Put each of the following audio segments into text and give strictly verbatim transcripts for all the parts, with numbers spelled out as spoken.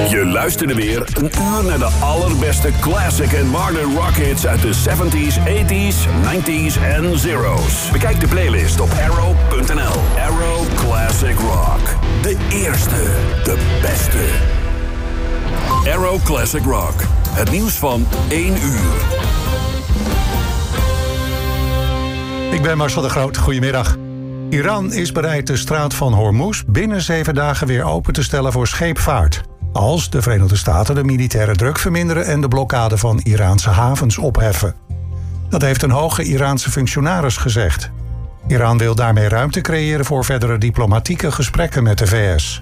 Je luisterde weer een uur naar de allerbeste classic en modern rock hits uit de zeventies, tachtiger, negentiger en zero's. Bekijk de playlist op arrow punt n l. Arrow Classic Rock. De eerste, de beste. Arrow Classic Rock. Het nieuws van één uur. Ik ben Marcel de Groot. Goedemiddag. Iran is bereid de straat van Hormuz binnen zeven dagen weer open te stellen voor scheepvaart. Als de Verenigde Staten de militaire druk verminderen en de blokkade van Iraanse havens opheffen. Dat heeft een hoge Iraanse functionaris gezegd. Iran wil daarmee ruimte creëren voor verdere diplomatieke gesprekken met de V S.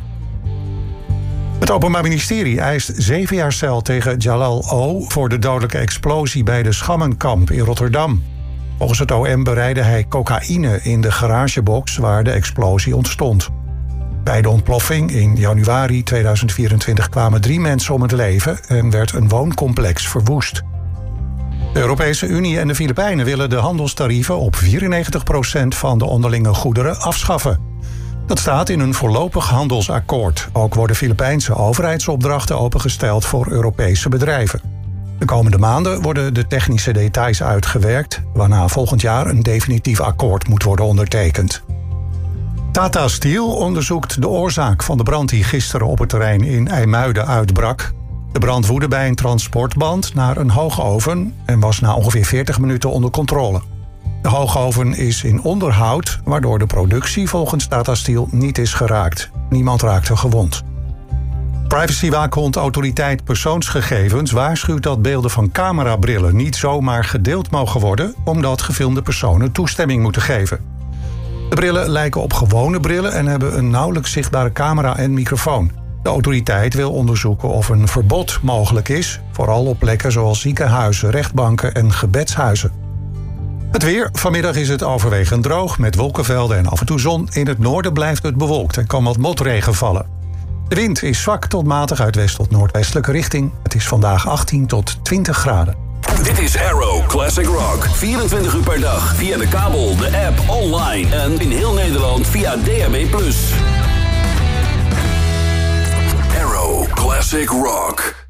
Het Openbaar Ministerie eist zeven jaar cel tegen Jalal O. voor de dodelijke explosie bij de Schammenkamp in Rotterdam. Volgens het O M bereidde hij cocaïne in de garagebox waar de explosie ontstond. Bij de ontploffing in januari tweeduizend vierentwintig kwamen drie mensen om het leven en werd een wooncomplex verwoest. De Europese Unie en de Filipijnen willen de handelstarieven op vierennegentig procent van de onderlinge goederen afschaffen. Dat staat in een voorlopig handelsakkoord. Ook worden Filipijnse overheidsopdrachten opengesteld voor Europese bedrijven. De komende maanden worden de technische details uitgewerkt, waarna volgend jaar een definitief akkoord moet worden ondertekend. Tata Steel onderzoekt de oorzaak van de brand die gisteren op het terrein in IJmuiden uitbrak. De brand woedde bij een transportband naar een hoogoven en was na ongeveer veertig minuten onder controle. De hoogoven is in onderhoud, waardoor de productie volgens Tata Steel niet is geraakt. Niemand raakte gewond. Privacywaakhond Autoriteit Persoonsgegevens waarschuwt dat beelden van camerabrillen niet zomaar gedeeld mogen worden, omdat gefilmde personen toestemming moeten geven. De brillen lijken op gewone brillen en hebben een nauwelijks zichtbare camera en microfoon. De autoriteit wil onderzoeken of een verbod mogelijk is, vooral op plekken zoals ziekenhuizen, rechtbanken en gebedshuizen. Het weer. Vanmiddag is het overwegend droog met wolkenvelden en af en toe zon. In het noorden blijft het bewolkt en kan wat motregen vallen. De wind is zwak tot matig uit west tot noordwestelijke richting. Het is vandaag achttien tot twintig graden. Dit is Arrow Classic Rock. vierentwintig uur per dag via de kabel, de app, online en in heel Nederland via D A B plus. Arrow Classic Rock.